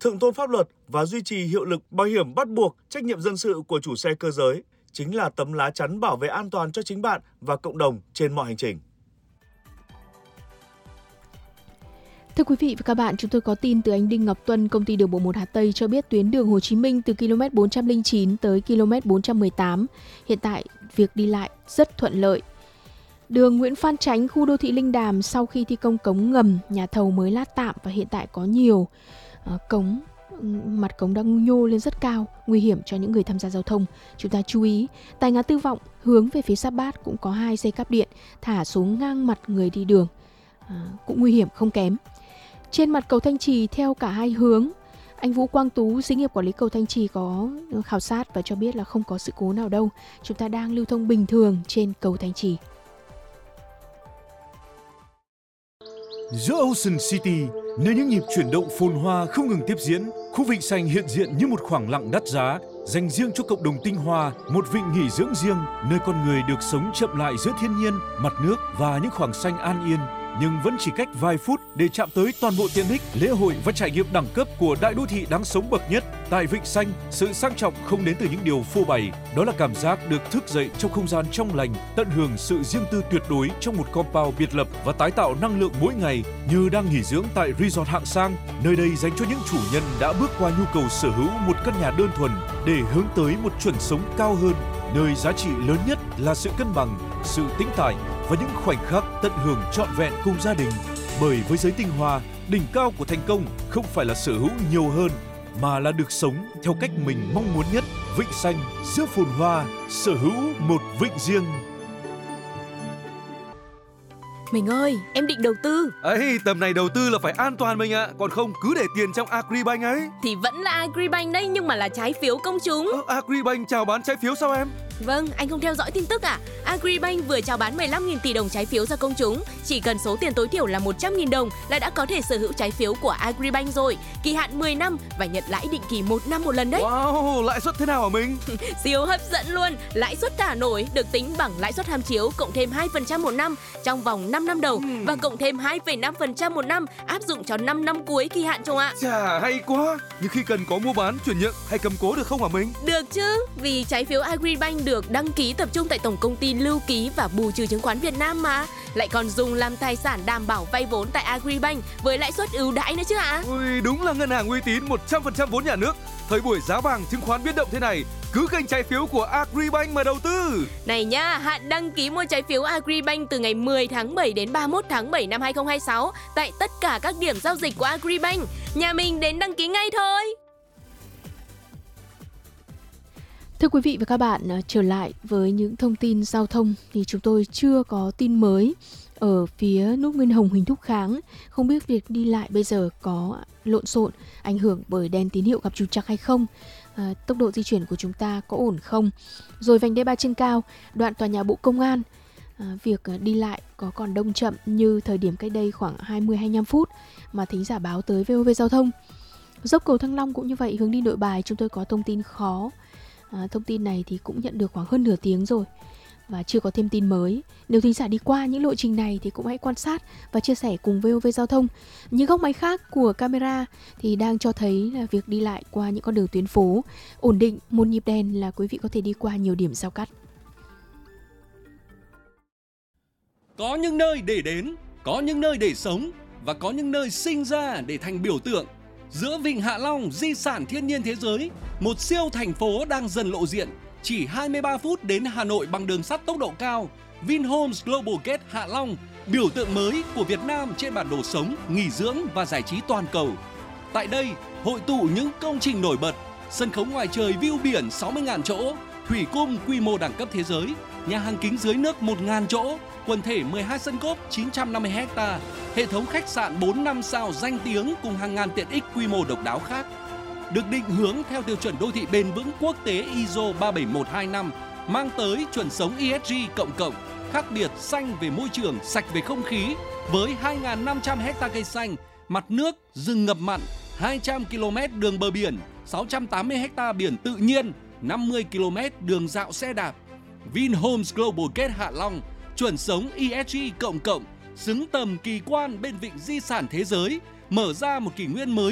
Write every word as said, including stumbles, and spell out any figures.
thượng tôn pháp luật và duy trì hiệu lực bảo hiểm bắt buộc trách nhiệm dân sự của chủ xe cơ giới chính là tấm lá chắn bảo vệ an toàn cho chính bạn và cộng đồng trên mọi hành trình. Thưa quý vị và các bạn, chúng tôi có tin từ anh Đinh Ngọc Tuân, công ty đường bộ một Hà Tây cho biết tuyến đường Hồ Chí Minh từ ki lô mét bốn trăm lẻ chín tới ki lô mét bốn trăm mười tám hiện tại việc đi lại rất thuận lợi. Đường Nguyễn Phan Chánh, khu đô thị Linh Đàm sau khi thi công cống ngầm, nhà thầu mới lát tạm và hiện tại có nhiều uh, cống mặt cống đang nhô lên rất cao, nguy hiểm cho những người tham gia giao thông. Chúng ta chú ý, tại ngã tư Vọng hướng về phía Giáp Bát cũng có hai dây cáp điện thả xuống ngang mặt người đi đường, à, cũng nguy hiểm không kém. Trên mặt cầu Thanh Trì theo cả hai hướng, anh Vũ Quang Tú, xí nghiệp quản lý cầu Thanh Trì có khảo sát và cho biết là không có sự cố nào đâu. Chúng ta đang lưu thông bình thường trên cầu Thanh Trì. Giữa Ocean City, nơi những nhịp chuyển động phồn hoa không ngừng tiếp diễn, khu Vịnh Xanh hiện diện như một khoảng lặng đắt giá, dành riêng cho cộng đồng tinh hoa, một vịnh nghỉ dưỡng riêng, nơi con người được sống chậm lại giữa thiên nhiên, mặt nước và những khoảng xanh an yên. Nhưng vẫn chỉ cách vài phút để chạm tới toàn bộ tiện ích, lễ hội và trải nghiệm đẳng cấp của đại đô thị đáng sống bậc nhất. Tại Vịnh Xanh, sự sang trọng không đến từ những điều phô bày, đó là cảm giác được thức dậy trong không gian trong lành, tận hưởng sự riêng tư tuyệt đối trong một compound biệt lập và tái tạo năng lượng mỗi ngày, như đang nghỉ dưỡng tại resort hạng sang. Nơi đây dành cho những chủ nhân đã bước qua nhu cầu sở hữu một căn nhà đơn thuần để hướng tới một chuẩn sống cao hơn, nơi giá trị lớn nhất là sự cân bằng, sự tĩnh tại và những khoảnh khắc tận hưởng trọn vẹn cùng gia đình. Bởi với giới tinh hoa, đỉnh cao của thành công không phải là sở hữu nhiều hơn, mà là được sống theo cách mình mong muốn nhất. Vịnh Xanh giữa phồn hoa, sở hữu một vịnh riêng. Mình ơi, em định đầu tư. Ấy, tầm này đầu tư là phải an toàn mình ạ, còn không cứ để tiền trong Agribank ấy. Thì vẫn là Agribank đấy, nhưng mà là trái phiếu công chúng. Ờ, Agribank chào bán trái phiếu sao em? Vâng, anh không theo dõi tin tức à? Agribank vừa chào bán mười lăm nghìn tỷ đồng trái phiếu ra công chúng. Chỉ cần số tiền tối thiểu là một trăm nghìn đồng là đã có thể sở hữu trái phiếu của Agribank rồi. Kỳ hạn mười năm và nhận lãi định kỳ một năm một lần đấy. Wow, lãi suất thế nào hả mình? Siêu hấp dẫn luôn. Lãi suất thả nổi được tính bằng lãi suất tham chiếu cộng thêm hai phần trăm một năm trong vòng năm năm đầu uhm. và cộng thêm hai phẩy năm phần trăm một năm áp dụng cho năm năm cuối kỳ hạn chồng ạ. Chà, hay quá. Nhưng khi cần có mua bán, chuyển nhượng hay cầm cố được không hả mình? Được chứ, vì trái phiếu Agribank được đăng ký tập trung tại Tổng công ty Lưu ký và Bù trừ chứng khoán Việt Nam mà. Lại còn dùng làm tài sản đảm bảo vay vốn tại Agribank với lãi suất ưu đãi nữa chứ ạ. À? Ui, đúng là ngân hàng uy tín một trăm phần trăm vốn nhà nước. Thời buổi giá vàng chứng khoán biến động thế này, cứ kênh trái phiếu của Agribank mà đầu tư. Này nhá, hạn đăng ký mua trái phiếu Agribank từ ngày mười tháng bảy đến ba mươi mốt tháng bảy năm hai không hai sáu tại tất cả các điểm giao dịch của Agribank. Nhà mình đến đăng ký ngay thôi. Thưa quý vị và các bạn, trở lại với những thông tin giao thông thì chúng tôi chưa có tin mới ở phía nút Nguyên Hồng Huỳnh Thúc Kháng. Không biết việc đi lại bây giờ có lộn xộn, ảnh hưởng bởi đèn tín hiệu gặp trục trặc hay không, à, tốc độ di chuyển của chúng ta có ổn không. Rồi vành đai ba trên cao, đoạn tòa nhà Bộ Công an, à, việc đi lại có còn đông chậm như thời điểm cách đây khoảng hai mươi đến hai mươi lăm phút mà thính giả báo tới vê o vê Giao thông. Dốc cầu Thăng Long cũng như vậy, hướng đi Nội Bài chúng tôi có thông tin khó. À, thông tin này thì cũng nhận được khoảng hơn nửa tiếng rồi và chưa có thêm tin mới. Nếu thính giả đi qua những lộ trình này thì cũng hãy quan sát và chia sẻ cùng vê o vê Giao thông. Những góc máy khác của camera thì đang cho thấy là việc đi lại qua những con đường tuyến phố ổn định, một nhịp đèn là quý vị có thể đi qua nhiều điểm giao cắt. Có những nơi để đến, có những nơi để sống và có những nơi sinh ra để thành biểu tượng. Giữa Vịnh Hạ Long, di sản thiên nhiên thế giới, một siêu thành phố đang dần lộ diện. Chỉ hai mươi ba phút đến Hà Nội bằng đường sắt tốc độ cao. Vinhomes Global Gate Hạ Long, biểu tượng mới của Việt Nam trên bản đồ sống, nghỉ dưỡng và giải trí toàn cầu. Tại đây, hội tụ những công trình nổi bật, sân khấu ngoài trời view biển sáu mươi nghìn chỗ, thủy cung quy mô đẳng cấp thế giới, nhà hàng kính dưới nước một nghìn chỗ, quần thể mười hai sân golf chín trăm năm mươi héc ta, hệ thống khách sạn bốn năm sao danh tiếng cùng hàng ngàn tiện ích quy mô độc đáo khác. Được định hướng theo tiêu chuẩn đô thị bền vững quốc tế i ét o ba bảy một hai năm, mang tới chuẩn sống e ét giê cộng cộng, khác biệt xanh về môi trường, sạch về không khí, với hai nghìn năm trăm héc ta cây xanh, mặt nước, rừng ngập mặn, hai trăm ki lô mét đường bờ biển, sáu trăm tám mươi héc ta biển tự nhiên, năm mươi ki lô mét đường dạo xe đạp. Vinhomes Global Gate Hạ Long, chuẩn sống e ét giê cộng cộng, xứng tầm kỳ quan bên vịnh di sản thế giới, mở ra một kỷ nguyên mới